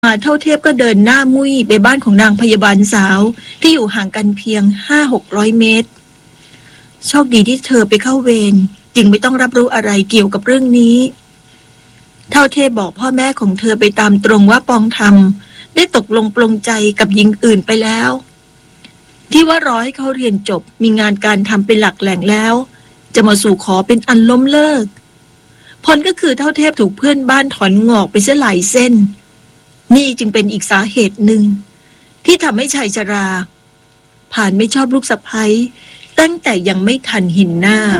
เท่าเทพก็เดินหน้ามุ้ยไปบ้านของนางพยาบาลสาวที่อยู่ห่างกันเพียง500-600 เมตรโชคดีที่เธอไปเข้าเวรจึงไม่ต้องรับรู้อะไรเกี่ยวกับเรื่องนี้เท่าเทพบอกพ่อแม่ของเธอไปตามตรงว่าปองธรรมได้ตกลงปลงใจกับหญิงอื่นไปแล้วที่ว่ารอให้เขาเรียนจบมีงานการทำเป็นหลักแหล่งแล้วจะมาสู่ขอเป็นอันล้มเลิกผลก็คือเท่าเทพถูกเพื่อนบ้านถอนงอกไปเสียหลายเส้นนี่จึงเป็นอีกสาเหตุหนึ่งที่ทำให้ชายชราผ่านไม่ชอบลูกสะใภ้ตั้งแต่ยังไม่ทันเห็นหน้า